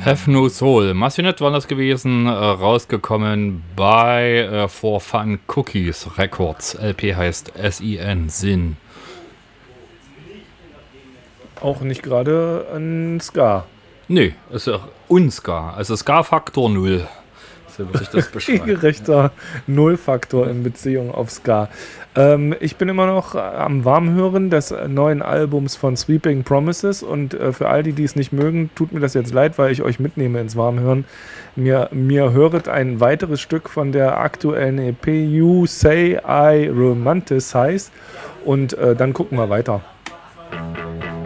Have No Soul. Massionet war das gewesen, rausgekommen bei For Fun Cookies Records. LP heißt S-I-N, Sinn. Auch nicht gerade ein Ska. Nee, ist ja Unska, also Ska-Faktor 0. So würde ich das beschreiben. Regelrechter Nullfaktor in Beziehung auf Ska. Ich bin immer noch am Warmhören des neuen Albums von Sweeping Promises und für all die es nicht mögen, tut mir das jetzt leid, weil ich euch mitnehme ins Warmhören. Mir höret ein weiteres Stück von der aktuellen EP You Say I Romanticize und dann gucken wir weiter.